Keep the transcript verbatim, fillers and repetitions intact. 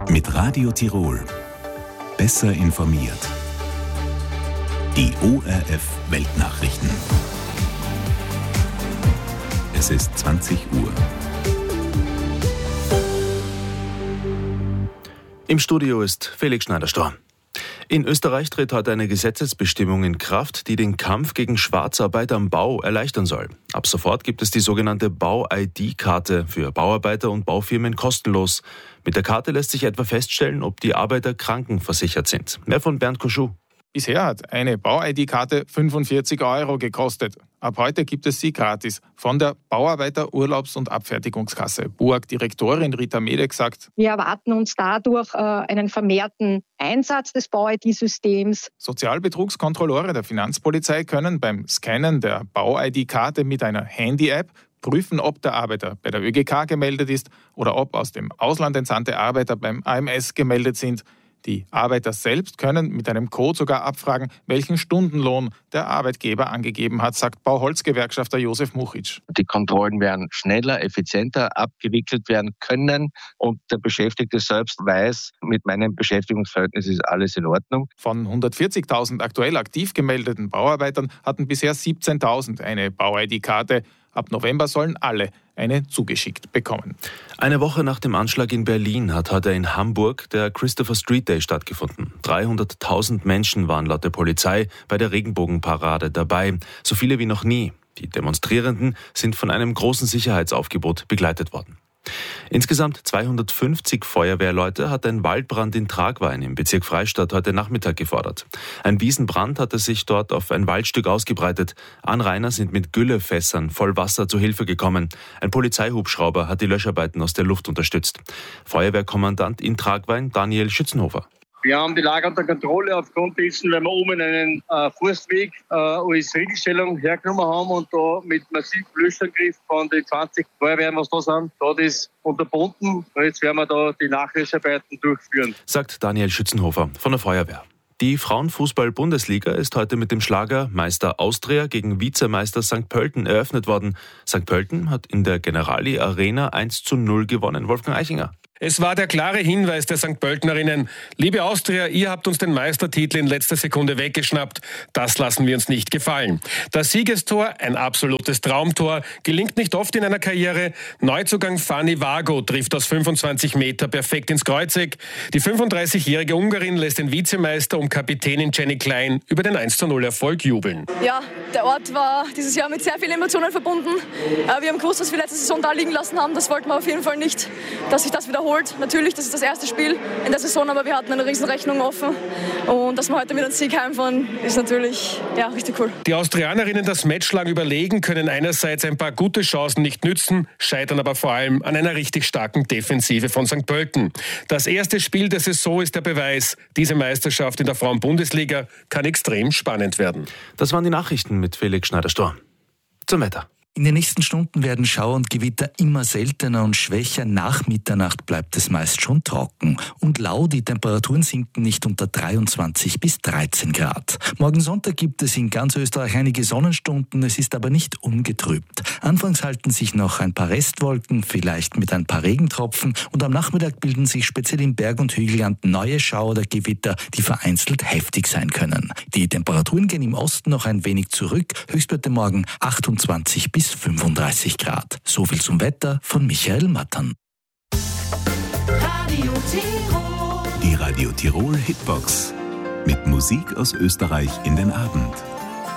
Mit Radio Tirol. Besser informiert. Die O R F Weltnachrichten. Es ist zwanzig Uhr. Im Studio ist Felix Schneider-Storm. In Österreich tritt heute eine Gesetzesbestimmung in Kraft, die den Kampf gegen Schwarzarbeit am Bau erleichtern soll. Ab sofort gibt es die sogenannte Bau-I D-Karte für Bauarbeiter und Baufirmen kostenlos. Mit der Karte lässt sich etwa feststellen, ob die Arbeiter krankenversichert sind. Mehr von Bernd Koschuh. Bisher hat eine Bau-I D-Karte fünfundvierzig Euro gekostet. Ab heute gibt es sie gratis. Von der Bauarbeiter Urlaubs- und Abfertigungskasse. B U A G-Direktorin Rita Medek sagt: Wir erwarten uns dadurch äh, einen vermehrten Einsatz des Bau-I D-Systems. Sozialbetrugskontrolleure der Finanzpolizei können beim Scannen der Bau-I D-Karte mit einer Handy-App prüfen, ob der Arbeiter bei der Ö G K gemeldet ist oder ob aus dem Ausland entsandte Arbeiter beim A M S gemeldet sind. Die Arbeiter selbst können mit einem Code sogar abfragen, welchen Stundenlohn der Arbeitgeber angegeben hat, sagt Bauholzgewerkschafter Josef Muchic. Die Kontrollen werden schneller, effizienter abgewickelt werden können und der Beschäftigte selbst weiß, mit meinem Beschäftigungsverhältnis ist alles in Ordnung. Von hundertvierzigtausend aktuell aktiv gemeldeten Bauarbeitern hatten bisher siebzehntausend eine Bau-I D-Karte. Ab November sollen alle eine zugeschickt bekommen. Eine Woche nach dem Anschlag in Berlin hat heute in Hamburg der Christopher Street Day stattgefunden. dreihunderttausend Menschen waren laut der Polizei bei der Regenbogenparade dabei. So viele wie noch nie. Die Demonstrierenden sind von einem großen Sicherheitsaufgebot begleitet worden. Insgesamt zweihundertfünfzig Feuerwehrleute hat ein Waldbrand in Tragwein im Bezirk Freistadt heute Nachmittag gefordert. Ein Wiesenbrand hatte sich dort auf ein Waldstück ausgebreitet. Anrainer sind mit Güllefässern voll Wasser zu Hilfe gekommen. Ein Polizeihubschrauber hat die Löscharbeiten aus der Luft unterstützt. Feuerwehrkommandant in Tragwein Daniel Schützenhofer. Wir haben die Lage unter Kontrolle aufgrund dessen, weil wir oben einen äh, Forstweg äh, als Regelstellung hergenommen haben und da mit massivem Löschangriff von den zwanzig Feuerwehren, was da sind, da das unterbunden. Und jetzt werden wir da die Nachlöscharbeiten durchführen, sagt Daniel Schützenhofer von der Feuerwehr. Die Frauenfußball-Bundesliga ist heute mit dem Schlager Meister Austria gegen Vizemeister Sankt Pölten eröffnet worden. Sankt Pölten hat in der Generali Arena eins zu null gewonnen. Wolfgang Eichinger. Es war der klare Hinweis der Sankt Pöltenerinnen. Liebe Austria, ihr habt uns den Meistertitel in letzter Sekunde weggeschnappt. Das lassen wir uns nicht gefallen. Das Siegestor, ein absolutes Traumtor, gelingt nicht oft in einer Karriere. Neuzugang Fanny Vago trifft aus fünfundzwanzig Meter perfekt ins Kreuzeck. Die fünfunddreißigjährige Ungarin lässt den Vizemeister und Kapitänin Jenny Klein über den eins zu null Erfolg jubeln. Ja, der Ort war dieses Jahr mit sehr vielen Emotionen verbunden. Wir haben gewusst, was wir letzte Saison da liegen lassen haben. Das wollten wir auf jeden Fall nicht, dass sich das wiederholt. Natürlich, das ist das erste Spiel in der Saison, aber wir hatten eine riesen Rechnung offen. Und dass wir heute mit einem Sieg heimfahren, ist natürlich ja, richtig cool. Die Austrianerinnen das Match lang überlegen, können einerseits ein paar gute Chancen nicht nützen, scheitern aber vor allem an einer richtig starken Defensive von Sankt Pölten. Das erste Spiel der Saison ist der Beweis. Diese Meisterschaft in der Frauen-Bundesliga kann extrem spannend werden. Das waren die Nachrichten mit Felix Schneider-Storm. Zum Wetter. In den nächsten Stunden werden Schauer und Gewitter immer seltener und schwächer. Nach Mitternacht bleibt es meist schon trocken und lau. Die Temperaturen sinken nicht unter dreiundzwanzig bis dreizehn Grad. Morgen Sonntag gibt es in ganz Österreich einige Sonnenstunden. Es ist aber nicht ungetrübt. Anfangs halten sich noch ein paar Restwolken, vielleicht mit ein paar Regentropfen. Und am Nachmittag bilden sich speziell im Berg- und Hügelland neue Schauer oder Gewitter, die vereinzelt heftig sein können. Die Temperaturen gehen im Osten noch ein wenig zurück. Höchstwerte morgen achtundzwanzig bis fünfunddreißig Grad. So viel zum Wetter von Michael Mattern. Radio Tirol. Die Radio Tirol Hitbox. Mit Musik aus Österreich in den Abend.